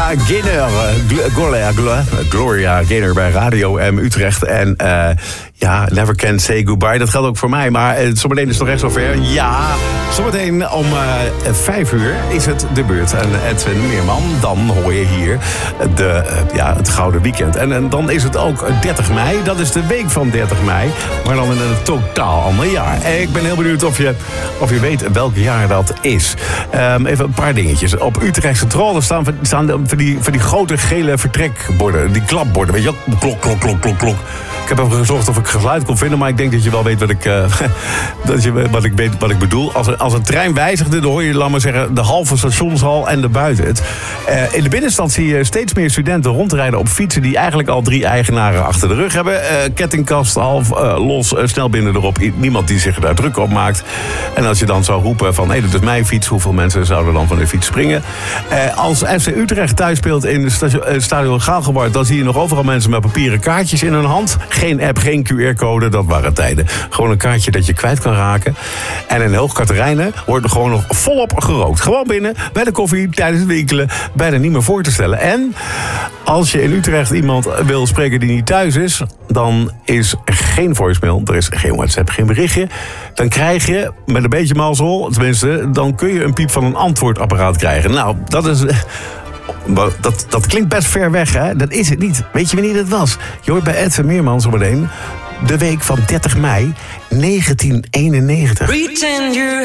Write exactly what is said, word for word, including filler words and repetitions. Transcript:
Gaynor. Gloria, Gloria Gaynor bij Radio M Utrecht. En uh, ja, Never Can Say Goodbye. Dat geldt ook voor mij. Maar uh, zometeen is het nog echt zover. Ja, zometeen om uh, vijf uur is het de beurt. En Edwin Meerman, dan hoor je hier de, uh, ja, het Gouden Weekend. En, en dan is het ook dertig mei. Dat is de week van dertig mei. Maar dan in een totaal ander jaar. En ik ben heel benieuwd of je, of je weet welk jaar dat is. Um, even een paar dingetjes. Op Utrecht Centraal staan, staan voor die, voor die grote gele vertrekborden. Die klapborden. Weet je wel? Klok, klok, klok, klok, klok. Ik heb even gezocht of ik geluid kon vinden, maar ik denk dat je wel weet wat ik, uh, dat je, wat ik, weet, wat ik bedoel. Als, er, als een trein wijzigde, dan hoor je, laat maar zeggen, de halve stationshal en de buiten het. Uh, in de binnenstad zie je steeds meer studenten rondrijden op fietsen die eigenlijk al drie eigenaren achter de rug hebben. Uh, kettingkast half uh, los, uh, snel binnen erop. Niemand die zich daar druk op maakt. En als je dan zou roepen van, hé, hey, dat is mijn fiets, hoeveel mensen zouden dan van de fiets springen? Uh, als F C Utrecht thuis speelt in het station, uh, stadion Gaalgebouw, dan zie je nog overal mensen met papieren kaartjes in hun hand. Geen app, geen Q R-code, dat waren tijden. Gewoon een kaartje dat je kwijt kan raken. En in Hoogkaterijnen wordt er gewoon nog volop gerookt. Gewoon binnen, bij de koffie, tijdens het winkelen, bijna niet meer voor te stellen. En als je in Utrecht iemand wil spreken die niet thuis is, dan is er geen voicemail, er is geen WhatsApp, geen berichtje. Dan krijg je, met een beetje mazzel, tenminste, dan kun je een piep van een antwoordapparaat krijgen. Nou, dat is... Dat, dat klinkt best ver weg, hè? Dat is het niet. Weet je wanneer dat was? Je hoort bij Edwin Meerman zo meteen de week van dertig mei negentien eenennegentig.